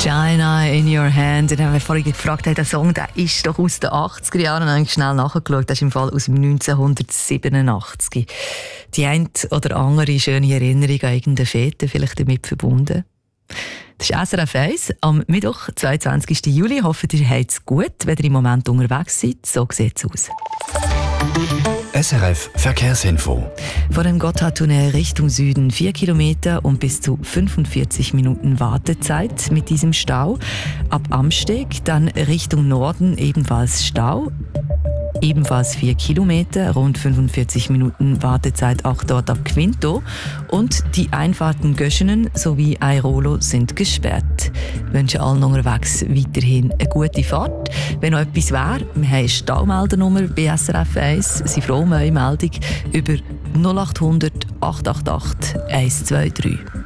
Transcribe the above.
China in your hand. Und wenn vorhin gefragt hat, der Song der ist doch aus den 80er Jahren. Und dann habe ich schnell nachgeschaut. Das ist im Fall aus dem 1987. Die eine oder andere schöne Erinnerung an irgendeine Fete vielleicht damit verbunden. Das ist SRF 1 am Mittwoch, 22. Juli. Ich hoffe, ihr habt es gut, wenn ihr im Moment unterwegs seid. So sieht es aus. SRF Verkehrsinfo. Von dem Gotthardtunnel Richtung Süden 4 Kilometer und bis zu 45 Minuten Wartezeit mit diesem Stau. Ab Amsteg dann Richtung Norden ebenfalls Stau. Ebenfalls 4 Kilometer, rund 45 Minuten Wartezeit auch dort ab Quinto. Und die Einfahrten Göschenen sowie Airolo sind gesperrt. Ich wünsche allen unterwegs weiterhin eine gute Fahrt. Wenn noch etwas wäre, wir haben eine Staumeldernummer bei SRF 1. Sie froh um eure Meldung über 0800 888 123.